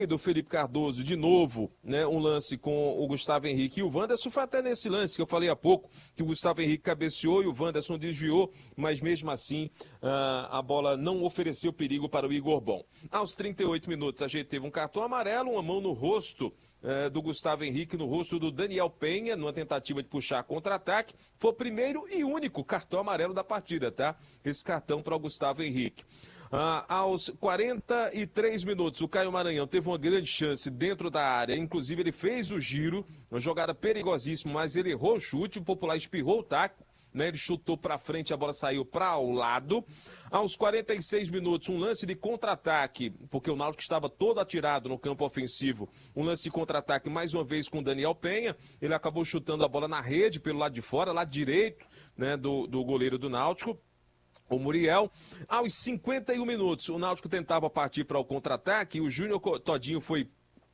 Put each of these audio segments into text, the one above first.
do Felipe Cardoso, de novo, né, um lance com o Gustavo Henrique e o Wanderson. Foi até nesse lance que eu falei há pouco, que o Gustavo Henrique cabeceou e o Wanderson desviou, mas mesmo assim a bola não ofereceu perigo para o Igor Bom. Aos 38 minutos a gente teve um cartão amarelo, uma mão no rosto do Gustavo Henrique, no rosto do Daniel Penha, numa tentativa de puxar contra-ataque. Foi o primeiro e único cartão amarelo da partida, tá? Esse cartão para o Gustavo Henrique. Aos 43 minutos, o Caio Maranhão teve uma grande chance dentro da área, inclusive ele fez o giro, uma jogada perigosíssima, mas ele errou o chute, o Popular espirrou o taco, né? Ele chutou para frente, a bola saiu para o lado. Aos 46 minutos, um lance de contra-ataque, porque o Náutico estava todo atirado no campo ofensivo, um lance de contra-ataque mais uma vez com o Daniel Penha, ele acabou chutando a bola na rede pelo lado de fora, lado direito, né, do goleiro do Náutico, o Muriel. Aos 51 minutos, o Náutico tentava partir para o contra-ataque e o Júnior Todinho foi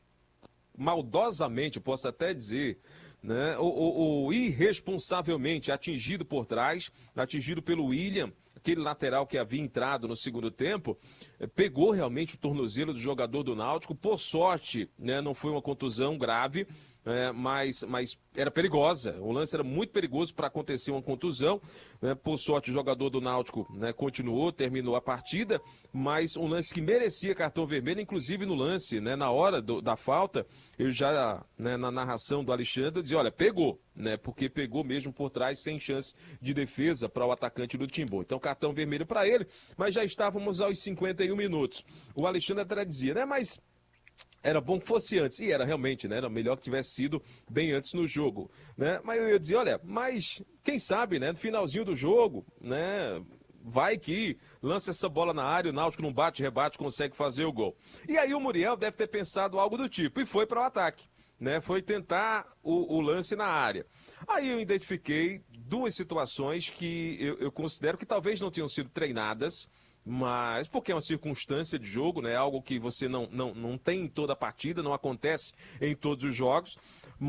maldosamente, posso até dizer, né, ou irresponsavelmente atingido por trás, atingido pelo William, aquele lateral que havia entrado no segundo tempo, pegou realmente o tornozelo do jogador do Náutico. Por sorte, né, não foi uma contusão grave, mas era perigosa. O lance era muito perigoso para acontecer uma contusão. Né? Por sorte, o jogador do Náutico, né, continuou, terminou a partida, mas um lance que merecia cartão vermelho, inclusive no lance, né, na hora da falta, eu já, né, na narração do Alexandre, eu dizia, olha, pegou, né, porque pegou mesmo por trás, sem chance de defesa para o atacante do Timbu. Então, cartão vermelho para ele, mas já estávamos aos 51 minutos. O Alexandre até dizia, né, mas era bom que fosse antes, e era realmente, né? Era melhor que tivesse sido bem antes no jogo, né? Mas eu ia dizer, olha, mas quem sabe, né? No finalzinho do jogo, né? Vai que lança essa bola na área, o Náutico não bate, rebate, consegue fazer o gol. E aí o Muriel deve ter pensado algo do tipo, e foi para o ataque, né? Foi tentar o lance na área. Aí eu identifiquei duas situações que eu considero que talvez não tenham sido treinadas, mas porque é uma circunstância de jogo, né? Algo que você não tem em toda a partida, não acontece em todos os jogos,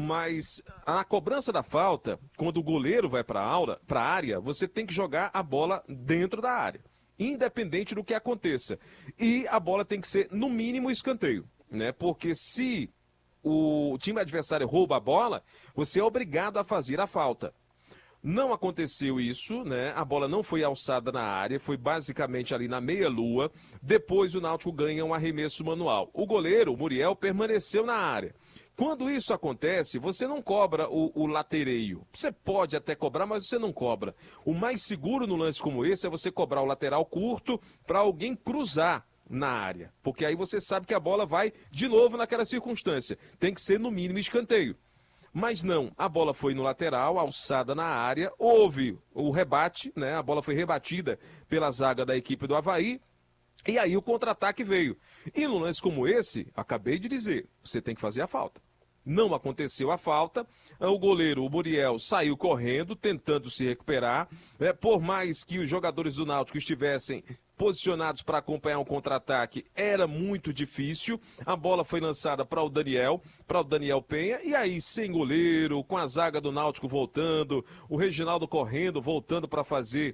mas a cobrança da falta, quando o goleiro vai para a área, você tem que jogar a bola dentro da área, independente do que aconteça. E a bola tem que ser, no mínimo, escanteio, né? Porque se o time adversário rouba a bola, você é obrigado a fazer a falta. Não aconteceu isso, né? A bola não foi alçada na área, foi basicamente ali na meia-lua. Depois o Náutico ganha um arremesso manual. O goleiro, o Muriel, permaneceu na área. Quando isso acontece, você não cobra o latereio. Você pode até cobrar, mas você não cobra. O mais seguro no lance como esse é você cobrar o lateral curto para alguém cruzar na área. Porque aí você sabe que a bola vai de novo naquela circunstância. Tem que ser no mínimo escanteio. Mas não, a bola foi no lateral, alçada na área, houve o rebate, né? A bola foi rebatida pela zaga da equipe do Avaí, e aí o contra-ataque veio. E num lance como esse, acabei de dizer, você tem que fazer a falta. Não aconteceu a falta, o goleiro, o Muriel, saiu correndo, tentando se recuperar, né? Por mais que os jogadores do Náutico estivessem posicionados para acompanhar um contra-ataque, era muito difícil. A bola foi lançada para o Daniel Penha, e aí sem goleiro, com a zaga do Náutico voltando, o Reginaldo correndo, voltando para fazer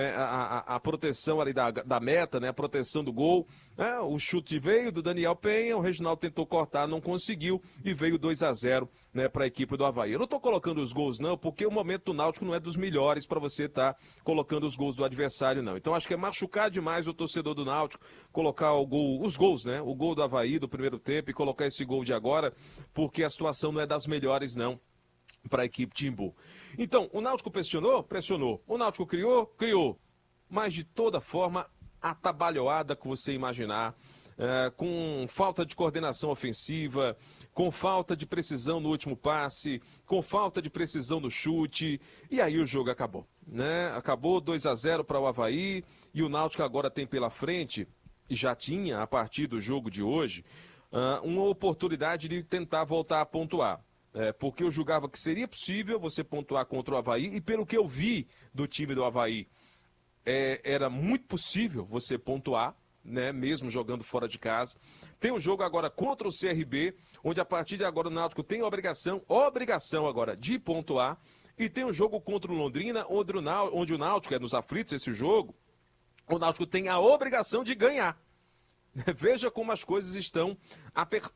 a proteção ali da meta, né? A proteção do gol. O chute veio do Daniel Penha, o Reginaldo tentou cortar, não conseguiu, e veio 2-0, né, para a equipe do Avaí. Eu não estou colocando os gols não, porque o momento do Náutico não é dos melhores para você estar colocando os gols do adversário não. Então acho que é machucar demais o torcedor do Náutico colocar os gols, né? O gol do Avaí do primeiro tempo e colocar esse gol de agora, porque a situação não é das melhores não para a equipe Timbu. Então, o Náutico pressionou? Pressionou. O Náutico criou? Criou. Mas de toda forma, atabalhoada que você imaginar, com falta de coordenação ofensiva, com falta de precisão no último passe, com falta de precisão no chute, e aí o jogo acabou, né? Acabou 2-0 para o Avaí, e o Náutico agora tem pela frente, e já tinha a partir do jogo de hoje, uma oportunidade de tentar voltar a pontuar. Porque eu julgava que seria possível você pontuar contra o Avaí, e pelo que eu vi do time do Avaí, era muito possível você pontuar, né, mesmo jogando fora de casa. Tem um jogo agora contra o CRB, onde a partir de agora o Náutico tem obrigação agora de pontuar, e tem um jogo contra o Londrina, onde o Náutico, é nos aflitos esse jogo, o Náutico tem a obrigação de ganhar. Veja como as coisas estão apertadas.